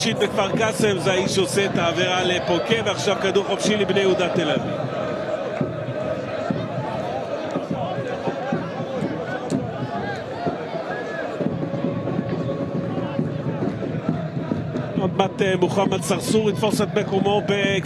שיט בכפר קאסם, זה האיש שעושה את העבירה לפוקה, ועכשיו כדור חופשי לבני יהודה תל אביב. עוד מעט מוחמד סרסור יתפוס את מקומו